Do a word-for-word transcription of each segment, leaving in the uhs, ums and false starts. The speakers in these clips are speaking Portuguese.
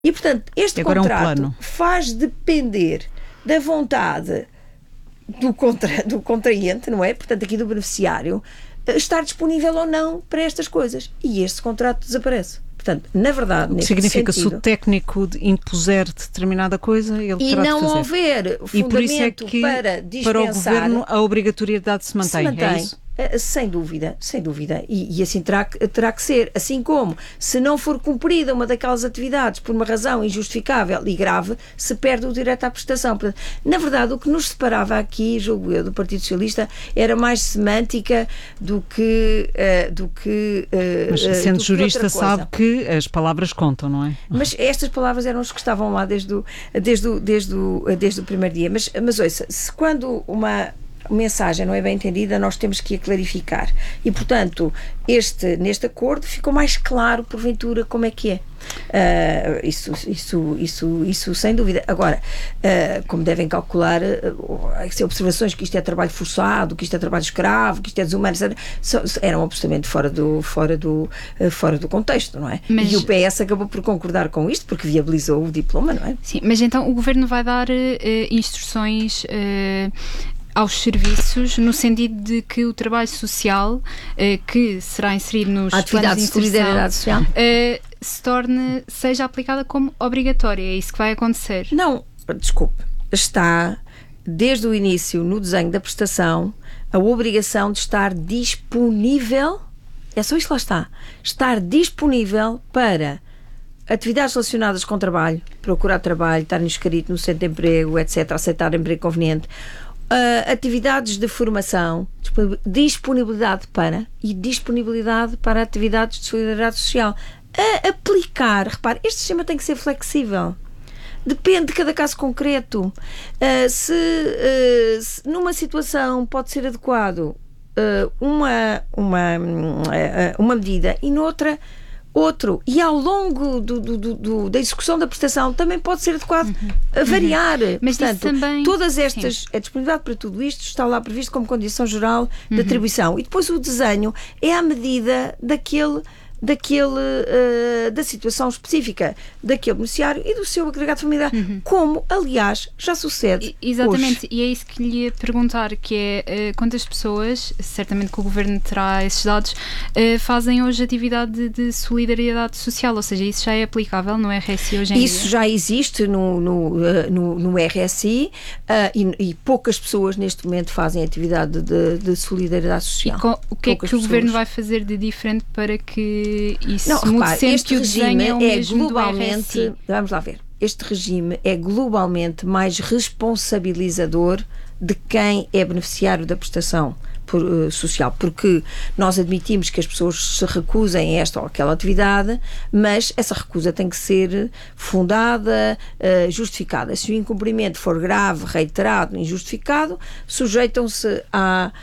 E, portanto, este contrato é um faz depender da vontade do, contra, do contraente, não é? Portanto, aqui do beneficiário, estar disponível ou não para estas coisas. E este contrato desaparece. Portanto, na verdade, o que neste significa sentido, se o técnico impuser determinada coisa, ele e terá não de fazer. houver fundamento e por isso é que, para dispensar, para o governo a obrigatoriedade se mantém, se mantém. É isso? Sem dúvida, sem dúvida. E, e assim terá, terá que ser. Assim como, se não for cumprida uma daquelas atividades por uma razão injustificável e grave, se perde o direito à prestação. Portanto, na verdade, o que nos separava aqui, julgo eu, do Partido Socialista, era mais semântica do que... Uh, do que uh, Mas sendo do jurista que sabe que as palavras contam, não é? Mas estas palavras eram as que estavam lá desde o, desde o, desde o, desde o primeiro dia. Mas, mas ouça, se quando uma... mensagem não é bem entendida, nós temos que a clarificar. E, portanto, este, neste acordo ficou mais claro, porventura, como é que é. Uh, isso, isso, isso, isso sem dúvida. Agora, uh, como devem calcular, uh, observações que isto é trabalho forçado, que isto é trabalho escravo, que isto é desumano, eram absolutamente fora do, fora do, uh, fora do contexto, não é? Mas... E o P S acabou por concordar com isto, porque viabilizou o diploma, não é? Sim, mas então o Governo vai dar uh, instruções... Uh, aos serviços, no sentido de que o trabalho social, eh, que será inserido nos atividade planos de de solidariedade social, eh, se torne, seja aplicada como obrigatória. É isso que vai acontecer? Não, desculpe. Está, desde o início, no desenho da prestação, a obrigação de estar disponível, é só isto que lá está, estar disponível para atividades relacionadas com trabalho, procurar trabalho, estar inscrito no centro de emprego, etcétera, aceitar emprego conveniente, Uh, atividades de formação, disponibilidade para e disponibilidade para atividades de solidariedade social. A aplicar, repare, este sistema tem que ser flexível. Depende de cada caso concreto. Uh, se, uh, se numa situação pode ser adequado uh, uma, uma, uh, uma medida e noutra outro, e ao longo do, do, do, da execução da prestação também pode ser adequado uhum. a variar. Uhum. Mas portanto, também... todas estas, Sim. a disponibilidade para tudo isto está lá previsto como condição geral de uhum. atribuição. E depois o desenho é à medida daquele daquele, uh, da situação específica daquele beneficiário e do seu agregado familiar, uhum. como, aliás, já sucede e, Exatamente, hoje. E é isso que lhe ia perguntar, que é uh, quantas pessoas, certamente que o Governo terá esses dados, uh, fazem hoje atividade de, de solidariedade social, ou seja, isso já é aplicável no R S I hoje em isso dia? Isso já existe no, no, uh, no, no R S I uh, e, e poucas pessoas neste momento fazem atividade de, de solidariedade social. E com, o que poucas é que o pessoas. Governo vai fazer de diferente para que isso não, mude, repare, sendo este que o regime é, o é mesmo globalmente, do R S I? Vamos lá ver, este regime é globalmente mais responsabilizador de quem é beneficiário da prestação por, uh, social, porque nós admitimos que as pessoas se recusem a esta ou aquela atividade, mas essa recusa tem que ser fundada, uh, justificada. Se o incumprimento for grave, reiterado, injustificado, sujeitam-se a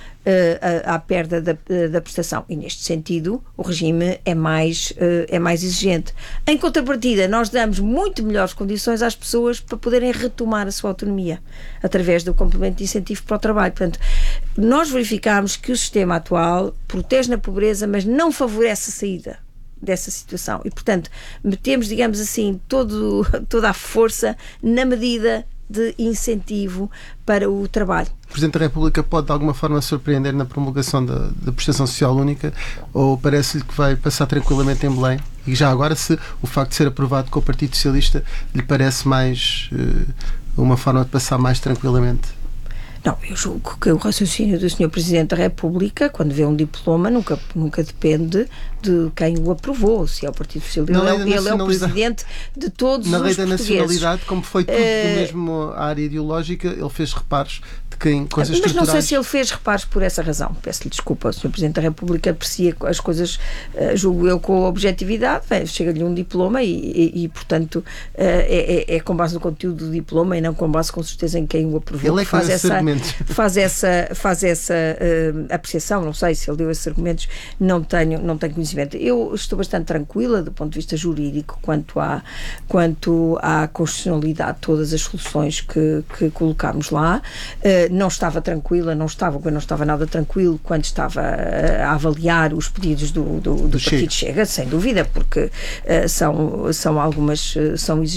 À, à perda da, da prestação. E neste sentido o regime é mais, é mais exigente. Em contrapartida, nós damos muito melhores condições às pessoas para poderem retomar a sua autonomia através do complemento de incentivo para o trabalho. Portanto, nós verificamos que o sistema atual protege na pobreza, mas não favorece a saída dessa situação. E, portanto, metemos, digamos assim, todo, toda a força na medida de incentivo para o trabalho. O Presidente da República pode de alguma forma surpreender na promulgação da, da prestação social única, ou parece-lhe que vai passar tranquilamente em Belém? E já agora, se o facto de ser aprovado com o Partido Socialista lhe parece mais uh, uma forma de passar mais tranquilamente? Não, eu julgo que o raciocínio do senhor Presidente da República, quando vê um diploma, nunca, nunca depende de quem o aprovou, se é o Partido Socialista. Ele, ele é o Presidente de todos na os portugueses. Na lei da nacionalidade, como foi tudo uh, do mesmo área ideológica, ele fez reparos de quem coisas mas estruturais... não sei se ele fez reparos por essa razão. Peço-lhe desculpa, o senhor Presidente da República aprecia as coisas, uh, julgo eu, com objetividade. Bem, chega-lhe um diploma e, e, e portanto, uh, é, é, é com base no conteúdo do diploma e não com base, com certeza, em quem o aprovou. Ele é que faz essa, argumentos. faz essa, faz essa uh, apreciação, não sei se ele deu esses argumentos, não tenho, não tenho conhecimento. Eu estou bastante tranquila do ponto de vista jurídico quanto à, quanto à constitucionalidade de todas as soluções que, que colocámos lá. Uh, não estava tranquila, não estava, não estava nada tranquilo quando estava a avaliar os pedidos do, do, do, do Partido Chega, sem dúvida, porque uh, são, são algumas, são